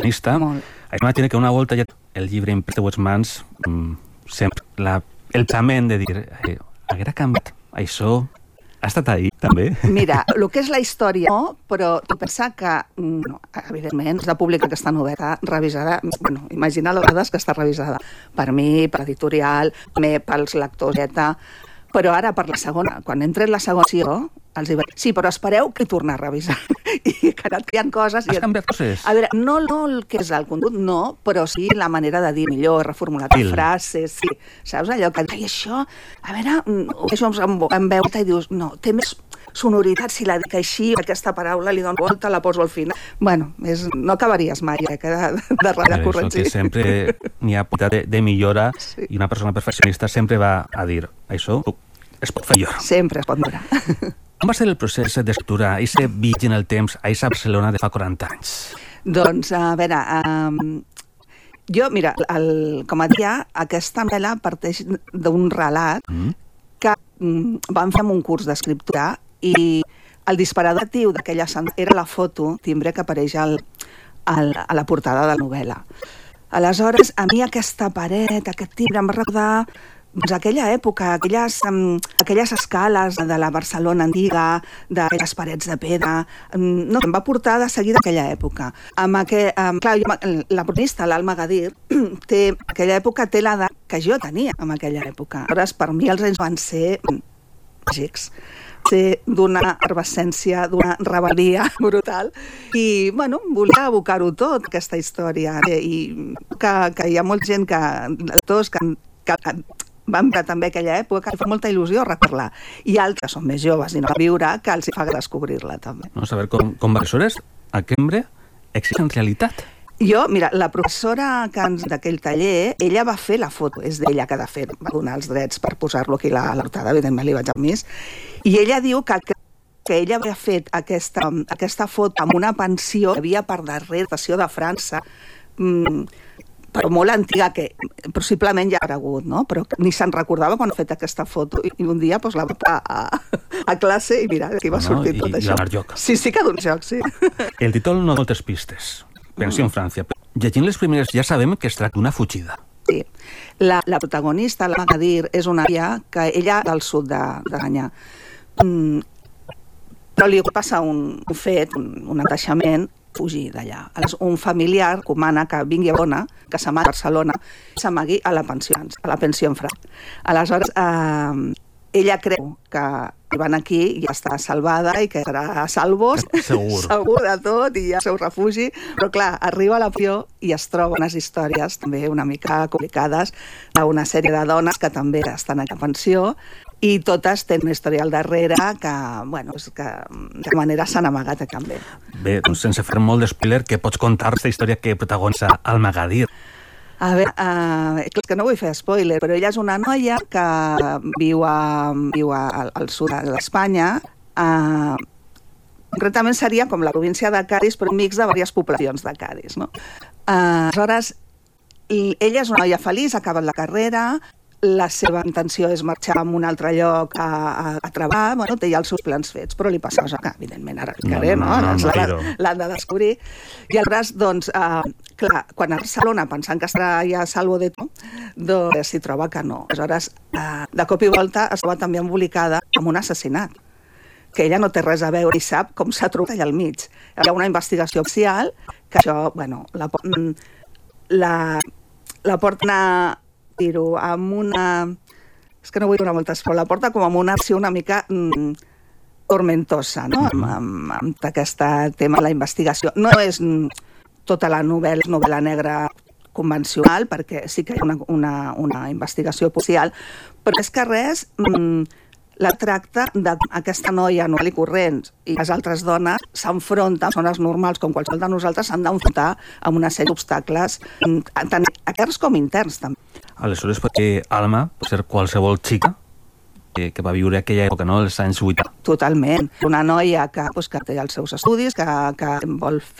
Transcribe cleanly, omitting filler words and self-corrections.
perfeccionista. Això m'ha que una volta ja el llibre imprès de les mans sempre el pensament de dir haguera canviat això. Ha estat ahí, també? Mira, el que és la història, no, però tu pensa que, evidentment, és de publicar aquesta novel·la revisada, bueno, imagina les vegades que està revisada per mi, per l'editorial, pels lectors, però ara per la segona, quan hem tret la segona edició, els hi vaig dir, sí, però espereu que tornar a revisar. I que ara hi ha coses... Has canviat coses? A veure, no el que és el contingut, no, però sí la manera de dir millor, reformulat frases, sí. Saps allò que... Ai, això, a veure, això em veu i dius, no, té més sonoritat si la dic així, aquesta paraula li dono volta, la poso al final. Bueno, no acabaries mai, de corregir. Que sempre n'hi ha possibilitat de millora i una persona perfeccionista sempre va a dir, això es pot fer millor. Sempre es pot millorar. Com va ser el procés d'escriptura, aquest viatge en el temps, a aquesta Barcelona de fa 40 anys? Doncs, a veure, jo, mira, com a dia, aquesta novel·la parteix d'un relat que vam fer un curs d'escriptura i el disparador d'aquella era la foto, timbre, que apareix a la portada de la novel·la. Aleshores, a mi aquesta paret, aquest timbre, em va recordar aquella època, aquelles escales de la Barcelona antiga, d'aquelles parets de pedra, no, em va portar de seguida a aquella època. Clar, la protagonista, l'Alma Gadir, aquella època té l'edat que jo tenia en aquella època. Aleshores, per mi els anys van ser màgics, d'una efervescència, d'una rebel·lia brutal. I, bueno, volia abocar-ho tot, aquesta història. I que hi ha molta gent que van viure també aquella època, que fa molta il·lusió recordar-la. I altres són més joves i no van viure, que els hi fa descobrir-la també. No, saber com professores a Cambra existe en realitat. Jo, mira, la professora d'aquell taller, ella va fer la foto, és d'ella que de fet va donar els drets per posar-lo aquí a la portada, evidentment li vaig a més, i ella diu que ella havia fet aquesta foto amb una pensió que havia per darrere, pensió de França, però molt antiga, que possiblement ja ha aparegut, no? Però ni se'n recordava quan ha fet aquesta foto. I un dia la va portar a classe i mira, aquí va sortir tot això. I va donar joc. Sí, que ha donat joc, sí. El títol no moltes pistes. Pensió en França. Llegint les primeres ja sabem que es tracta d'una fugida. Sí. La protagonista, la Gadir, és una àvia que ella del sud d'Aranya. Però li passa un fet, un ataixament, fugir d'allà. Un familiar comana que vingui a Bona, que s'amagui a Barcelona, s'amagui a la pensió en França. Aleshores, ella creu que van aquí i ja està salvada i que serà a salvos, segur de tot, i ja el seu refugi, però clar, arriba a la pensió i es troba unes històries també una mica complicades d'una sèrie de dones que també estan a la pensió i totes tenen una història al darrere que, bueno, que de manera s'han amagat a Canberra. Bé, doncs sense fer molt d'espoiler, què pots contar aquesta història que protagonitza Alma Gadir? A veure, és que no vull fer spoiler, però ella és una noia que viu al sud d'Espanya. Concretament seria com la província de Cádiz, però un mix de diverses poblacions de Cádiz, no? Aleshores, ella és una noia feliç, ha acabat la carrera, la seva intenció és marxar a un altre lloc a treballar, bueno, té ja els seus plans fets, però li passa cosa que, evidentment, ara ficaré, no? L'han de descobrir. I aleshores, doncs, clar, quan a Barcelona, pensant que estarà ja a salvo de tot, doncs s'hi troba que no. Aleshores, de cop i volta es troba també embolicada amb un assassinat, que ella no té res a veure i sap com s'ha trobat allà al mig. Hi ha una investigació oficial que això, bueno, la porten a dir-ho amb una... És que no vull donar moltes, però la porta com amb una acció una mica tormentosa, no? Amb aquest tema de la investigació. No és tota la novel·la negra convencional, perquè sí que hi ha una investigació policial, però és que res la tracta d'aquesta noia normal i corrent i les altres dones s'enfronten, persones normals com qualsevol de nosaltres, s'han d'enfrontar amb una sèrie d'obstacles, tant externs com interns també. Aleshores, perquè Alma pot ser qualsevol xica que va viure aquella època, no?, els anys 80. Totalment. Una noia que té els seus estudis, que vol